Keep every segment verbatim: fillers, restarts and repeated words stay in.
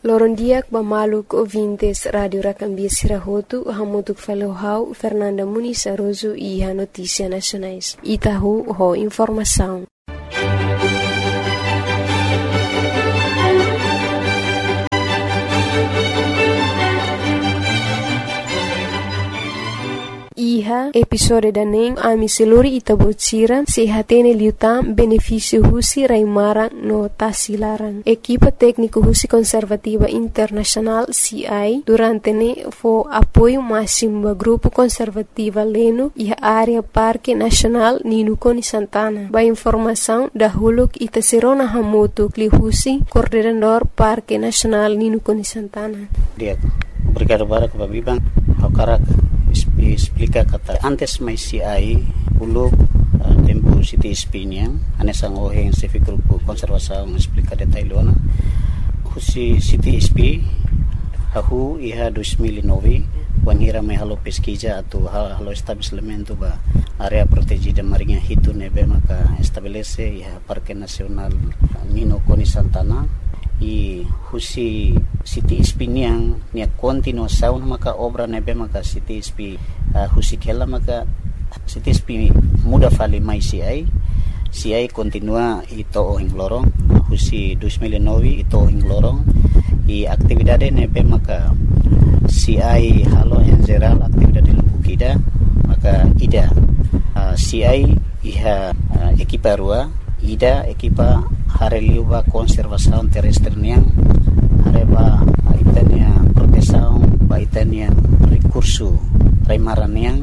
Lorondiak Bamaluk ouvintes Radio Racambia Sirahotu, Hamutuk Falohau, Fernanda Muniz Aroso e a Notícia Nacionais. Itahu ho informação. Iha episode daneng ami seluri itabocira sehatene liutam benefício husi raimara no tasilaran. Equipa técnico husi conservativa internacional C I durante ne fo apoio máximo do grupo conservativa leno e a área Parque Nacional Ninukoni Santana. Ba informação da Huluk Itaserona Hamoto Kli husi coordenador Parque Nacional Ninukoni Santana. Dia, obrigado para que babibang hakarak explica kata antes mai C I uluk uh, tempo city spiniang anesang oheng civic grupo konservasaung explica detailona husi city sp hahu iha dois mil e nove wanhira mai halo pesquisa atu halo estabelecimento ba area protegida marinha hitu nebe maka estabelece iha Parque Nacional Ninukoni Santana i husi city spiniang nia continuação maka obra nebe maka city sp uh, husi kela maka city sp muda fali mai C I C I continua ito ohing lorong husi dois mil e nove ito ohing lorong i aktividade nebe maka C I halo en geral aktividade lubukida maka ida uh, C I iha uh, ekipa rua ida ekipa hareliuba konservasaun terrestre niang hareba itania protesaun ba itania recurso raimaran niang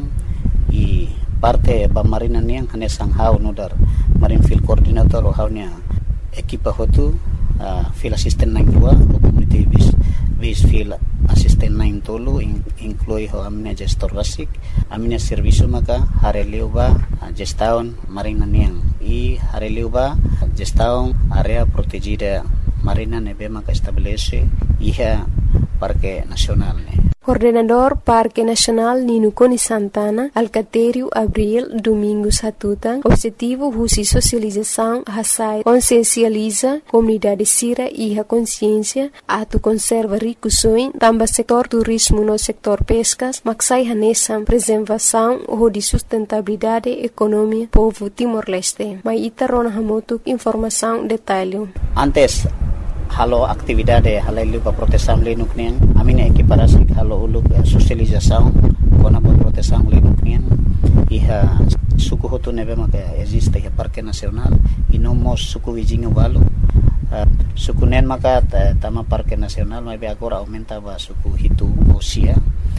i parte ba marina niang hanesang hau nodar marine field coordinator o haunya ekipa hotu uh, field assistant nang dua o community base base field assistant nang tolu in, inclui ho amina gestor basic amina servicio maka hareliuba uh, gestaun marina niang i hareliuba gestaun area protegida marina nebe maka estabelece iha Parque Nacional ne. Coordenador Parque Nacional Ninukoni Santana, Alcatério Abril Domingos Hatutan, objetivo husi socialização hasai consciencializa comunidade sira e a consciência atu conserva ricusoin tamba setor turismo no sector pescas maksai hanesam preservação ou de sustentabilidade economia povo Timor-Leste. Mai itarona hamotuk informação detalhe. Antes halo aktividade halailu pa protesam lenuk niang amina equiparasik halo uluk socialização kona pa protesam lenuk niang iha suku hotu nebe maka existe iha Parque Nacional inomos suku wijinga walu uh, suku nen maka tama Parque Nacional mai be agora aumenta ba suku hitu osia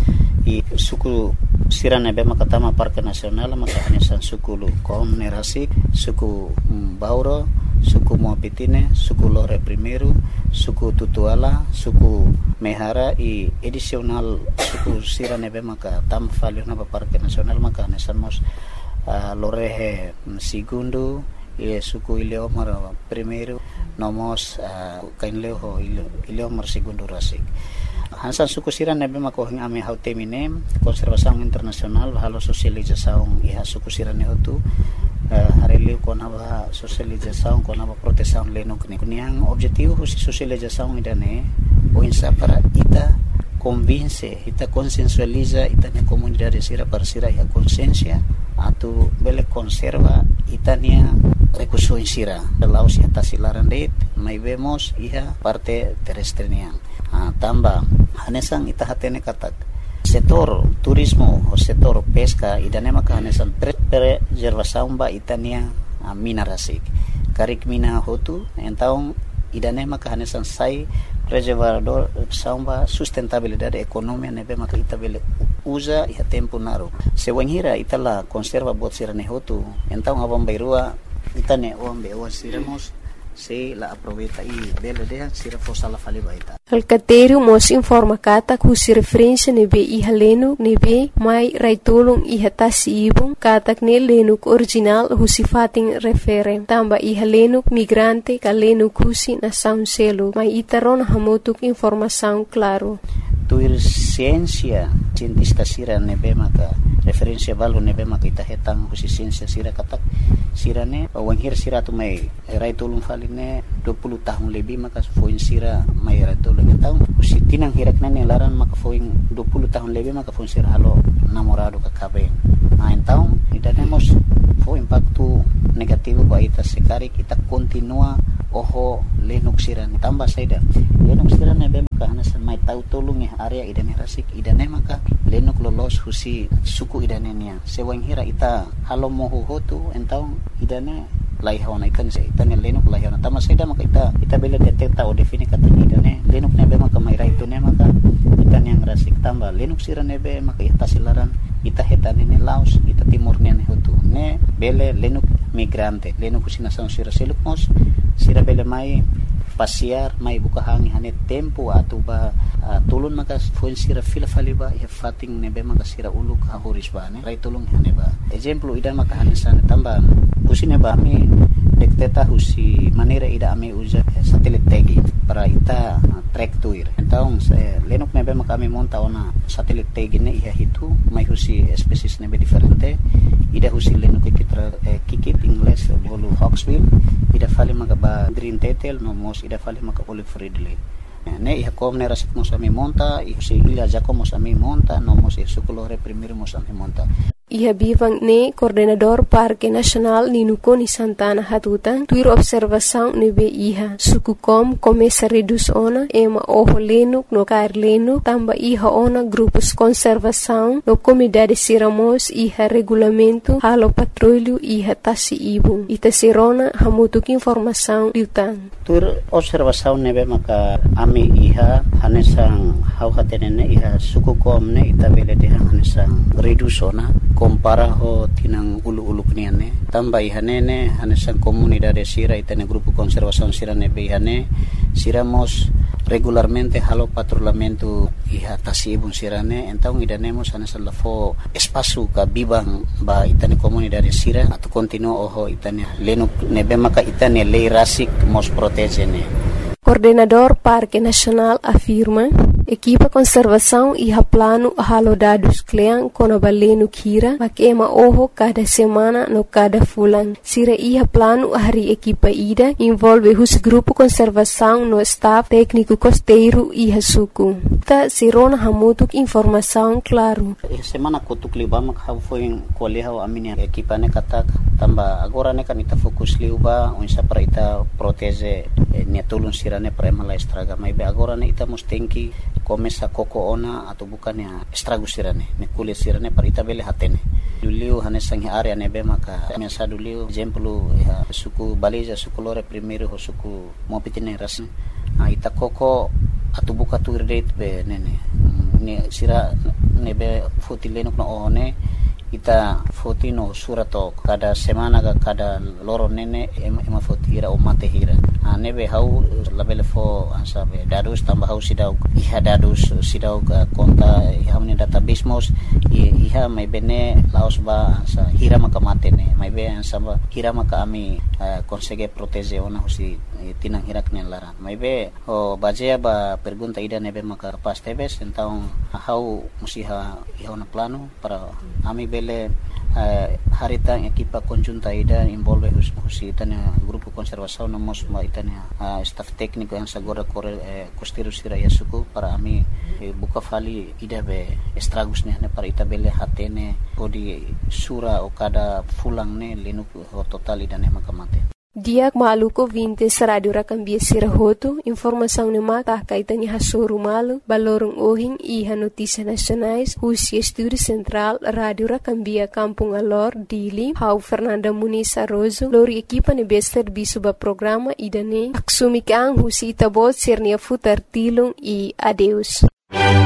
i suku sira nebe maka tama Parque Nacional maka hanesan suku lu kom nerasik suku um, bauro suku Moapitine, suku Lore Primeiro, suku Tutuala, suku Mehara i edisional suku sira nebe maka tam falio na Parque Nacional maka nesamos uh, Lorehe Segundo i suku Ileomar Primeiro nomos uh, kainleo Ileomar Segundo rasik. Hansan suku sira nebe maka hing ame hautemine konservasaung internasional halo sosializasaung iha suku sira ne hotu Uh, hareliu kona ba socialização kona ba proteção lenuk ni kuniang objetivo husi socialização idane o insa para ita convince ita consensualiza ita na comunidade sira para sira ya consciência atu bele conserva itania recurso sira dalau sia tasilaran det mai vemos iha parte terrestre niang uh, tamba hanesang ita hatene katak setor turismo o setor pesca idane maka hanesan preservação ba itania uh, mina rasik karik mina hotu então idane maka hanesan sai preservador samba sustentabilidade economia nebe maka itabele usa e tempo naro se wanhira itala conserva bot sirane hotu então abang bairua itane ombe o siramos se la aproveita e bela de sira fosa la fali baita. Alcatério mos informa kata kusi referência nebe iha lenu nebe mai raitulung iha tasi ibung katak ne lenuk original husi fating refere tamba iha lenuk migrante ka lenuk husi na sound selo mai itaron hamotuk informação claro. Tuir ciência cientista sira nebe maka referensia balu nebe maka ita hetang husi sinsya sira katak sira ne wanghir sira tu mai rai tulung faline dua puluh tahun lebih maka foin sira mai rai tulung tahun husi tinang hirak nane laran maka foin dua puluh tahun lebih maka foin sira halo namorado kakabe nah então ida nemos fo impacto negativo ba ita sekari kita continua oho lenuk sira ne tambah saida lenuk sira ne be maka hanasan mai tau tulung ya area ida ne rasik ida ne maka lenuk lolos husi suku ida ne nia sewang hira ita halo mohu hotu então ida ne lai hawana ikan se ita ne lenuk lai hawana tambah saida maka ita ita bela detecta o defini kata ida ne lenuk ne be maka mai rai tu ne maka ita ne yang rasik tambah lenuk sira ne be maka ita silaran ita heta ne laos ita timur ne hotu ne bele lenuk migrante lenuk kusina sang sira seluk mos sira bele mai pasiar mai buka hangi hane tempo atau ba uh, tulun maka foin sira fila faliba ya fating nebe maka sira uluk hahuris ba ne rai tulung hane ba exemplo ida maka hane sana tambah kusine ba mi dekteta husi manera ida ame usa satelit tagi para ita uh, track tuir então se lenuk nebe maka mi monta ona satelit tagi ne iha hitu mai husi species nebe diferente ida husi lenuk kikitra eh, kikit ingles bolu hawksbill ida fali maka ba green tetel no mos ida fali maka olive ridley ne iha kom ne rasik mos ami monta iha si ila jako mos ami monta no mos iha sukulore primero mos ami monta Iha bivang ne coordenador Parque Nacional Ninukoni Santana Hatutan tuir observação nebe iha suku kom começa reduz ona ema oho lenuk no kair lenuk tamba iha ona grupos conservação no comunidade siramos iha regulamento halo patrulho iha tasi ibu ita sirona hamutuk informação liutan tuir observação nebe maka ami iha hanesang hau hatenene iha suku kom ne ita bele deha hanesang reduz ona compara ho tinang ulu-ulu kniane tambah ihanene hanesan comunidade sira itane grupo conservação sira nebe ihane siramos regularmente halo patrulhamento iha tasibun sirane então idanemos hanesan lafo espaço ka bibang ba itane comunidade sira atau continua oho itane lenuk nebe maka itane lei rasik mos protegene. Coordenador Parque Nacional afirma equipa conservação iha plano halo dados klean kono balenu kira makema oho cada semana no cada fulan sira iha plano hari equipa ida envolve hus grupo conservação no staff técnico costeiro iha suku ta sirona hamutuk informação claro semana kutuk liba mak ha foi koleha aminia equipa ne katak tamba agora ne kan ita fokus liuba unsa para ita protege ne tulun sira ne para mala estraga mai be agora ne ita mustenki começa koko ona atau bukan ya estrago sirane ne kulit sirane para ita bele hatene duliu hanesang area ne be maka mesa duliu exemplo ya suku baliza suku lore primeiro ho suku mopitine ras a ita koko atau buka tu date be nene ne sira ne be fotileno no one ita fotino surato kada semana ka kada loro nene ema, ema fotira o mate hira anebe hau labele fo ansabe dadus tambah hau sidau iha dadus sidau ka konta iha meni database mos iha mai bene laos ba ansa hira maka mate ne mai be ansaba hira maka ami uh, consegue protege ona husi tinang hirak ne lara mai be o bajea ba pergunta ida nebe maka pas tebes então hau musiha iha ona plano para ami be Uh, harita equipa conjunta ida envolve husi itania grupo conservação no mos ma itania uh, staff técnico yang sagora kore eh, costeiro sira ya suku para ami eh, buka fali ida be estragos ne para ita bele hatene podi sura o kada fulang ne lenuk ho total ida ne makamate Diak maluko vintes radio rakambia sirahoto informação ne mata kaitanya hasuru malu balorong ohing iha notícia nacionais husi estúdio central radio rakambia Kampung Alor Dili hau Fernanda Muniz Arrozo lori equipa ne bester bisuba programa idane aksumikang husi itabot sirnia futar tilung i adeus